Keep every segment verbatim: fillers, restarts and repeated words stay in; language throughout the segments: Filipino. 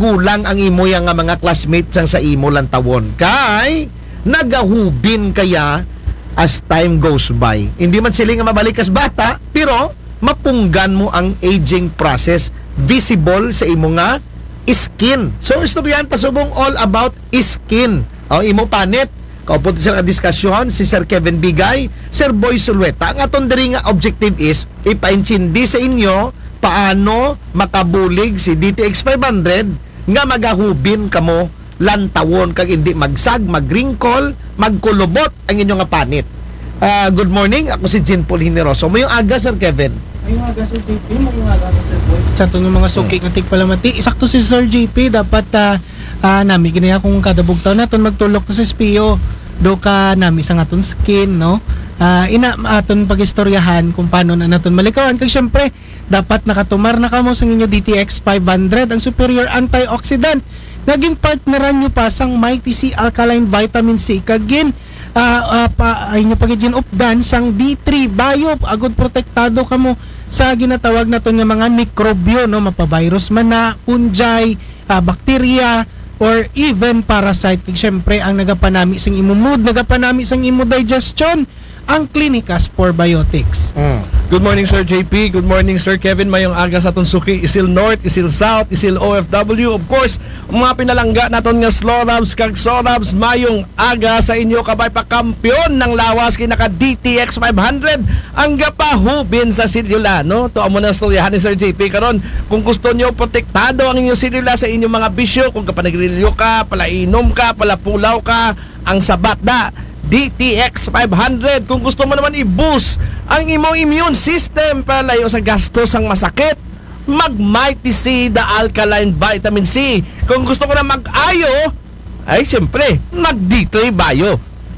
magulang ang imo yang nga mga classmates sang sa imo lang tawon. Kay nagahubin kaya as time goes by. Hindi man sila nga mabalik as bata, pero mapunggan mo ang aging process visible sa imo nga skin. So istoryan ta subong all about skin. O imo panit. Kaupo sa diskusyon si Sir Kevin Bigay, Sir Boy Sulueta. Ang aton diri nga objective is ipaintindi sa inyo paano makabulig si D T X five hundred nga magahubin kamo lantawon kag hindi magsag, magringkol, magkulubot ang inyong nga panit. Uh, good morning, ako si Jean Paul Hineroso. Mo yung aga, Sir Kevin? May yung aga, Sir J P. May yung aga, Sir Boy. Sa itong mga suki ng tigpalamati, isakto si Sir J P, dapat uh, uh, nami kinaya kung kadabugtaw natin magtulok to sa S P O. Do ka nami sa aton skin, no? Uh, ina aton pagistoryahan kung paano na naton malikawan. Kag syempre, dapat nakatumar na kamo sa inyo D T X five hundred, ang superior antioxidant. Naging partneran nyo pa sang Mighty C Alkaline Vitamin C. Kagin, uh, uh, pa, ay nyo pagiging updan sang D three Bio. Agod protektado kamo sa ginatawag na to nga mga mikrobyo, no? Mapavirus man na, fungi, uh, bacteria, or even parasite. Siyempre, ang nagapanami sang imo mood, nagapanami sang imo digestion, ang Clinicas Probiotics. Mm. Good morning, Sir J P. Good morning, Sir Kevin. Mayong aga sa aton suki, Isil North, Isil South, Isil O F W. Of course, mga pinalangga naton nga Slorabs kag Sorabs, mayong aga sa inyo kabay pa kampiyon ng lawas kinaka D T X five hundred ang gapahubin sa silula, no? To amo na storyahan ni Sir J P karon. Kung gusto niyo protektado ang inyong silula sa inyong mga bisyo, kung kapanagrilyo ka, palainom ka, palapulaw ka, ang sabat da D T X five hundred. Kung gusto mo naman i-boost ang imong immune system para layo sa gastos ang masakit, mag Mighty C the Alkaline Vitamin C. Kung gusto ko na mag-ayo, ay siyempre, mag D three Bio.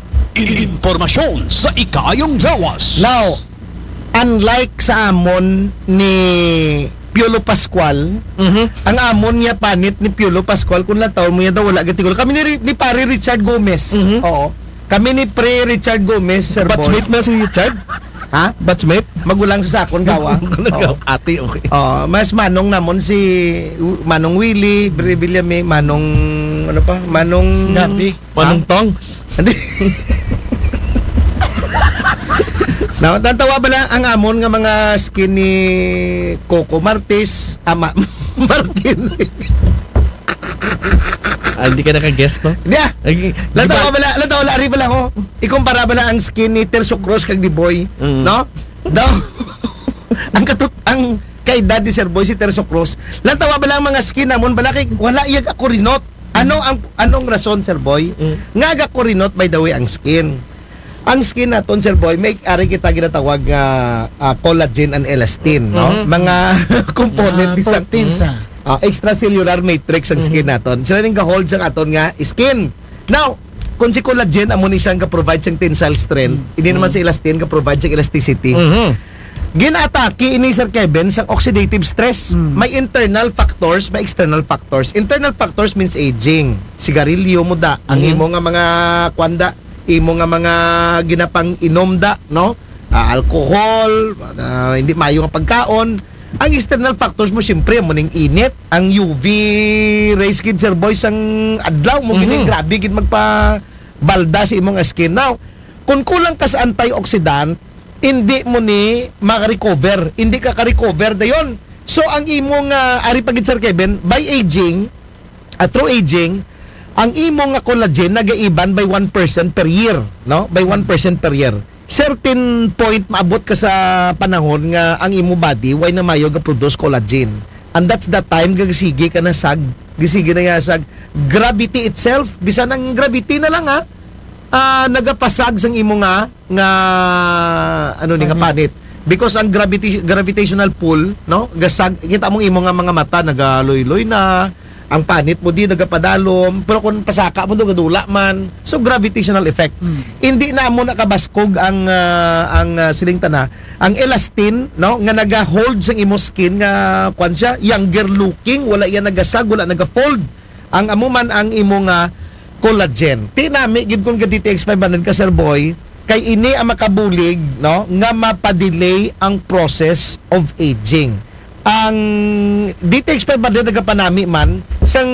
Impormasyon sa ikayong lawas. Now, unlike sa amon ni Piolo Pascual, Mhm. ang amon niya panit ni Piolo Pascual, kung lang taon mo niya daw wala gatigol. Kami ni, ni pare Richard Gomez. Mhm. Oo. Kami ni Pre Richard Gomez, Sir Boy. Batchmate na si Richard? Ha? Batchmate? Magulang sa sakon gawa. Oo. Ate, okay. Oh, mas manong namon si Manong Willie, Bre Villame, Manong ano pa? Manong Gabi. Manong Tong? Hindi. Now, tantawa ba lang ang amon nga mga skin ni Coco Martis, ama Martin. Ah, hindi ka naka-guest, no? Hindi ah. Ay, Lantawa ba lang, lantawa lari ba lang ho? Ikumpara ba lang ang skin ni Terso Cruz kag di Boy, Mm. no? Daw. ang katut ang kay Daddy Sir Boy si Terso Cruz. Lantawa ba lang mga skin namon bala kay wala iyag ako rinot. Ano ang anong rason, Sir Boy? Mm. Nga ga ko rinot by the way ang skin. Ang skin naton, Sir Boy, may ari kita ginatawag nga uh, collagen and elastin, no? Mhm. Mga component Uh, sa proteins, ah. uh, extracellular matrix ang skin naton. Sila ning ga-hold sa aton nga skin. Now, kung si collagen amo ni siyang ga-provide siyang tensile strength, hindi naman si elastin ga-provide siyang elasticity. Mhm. Ginatake ini Sir Kevin sa oxidative stress. May internal factors, may external factors. Internal factors means aging. Sigarilyo mo da, ang Mhm. imo nga mga kwanda, imo nga mga ginapang inom da, no? Ah, alcohol, ah, hindi mayo nga pagkaon. Ang external factors mo siyempre mo ning init, ang U V rays kid Sir Boys ang adlaw mo Mhm. gid grabe gid magpa balda sa imong skin. Now, kung kulang ka sa antioxidant, hindi mo ni maka-recover. Hindi ka ka-recover dayon. So, ang imong uh, ari pagid Sir Kevin, by aging, at through aging, ang imong nga collagen nagaiban by one percent per year, no? By one percent per year. Certain point maabot ka sa panahon nga ang imo body why na mayo ga produce collagen. And that's the time gagisige ka na sag, gisige na ya sag gravity itself, bisan ang gravity na lang ha. Ah, nagapasag sang imo nga nga ano ni nga panit because ang gravity gravitational pull, no, gasag kita mong imo nga mga mata nagaloy-loy na, ang panit mo di nagapadalom, pero kung pasaka mo do gadula man, so gravitational effect. Hindi na mo nakabaskog ang ah, ang uh, siling tana ang elastin, no, nga naga-hold sang imo skin nga kwan siya younger looking, wala yan nagasag, wala naga-fold ang amo man ang imo nga collagen. Tinami gid kung D T X five hundred ka Sir Boy, kay ini ang makabulig, no, nga mapadelay ang process of aging. Ang D T X five hundred nagapanami man sang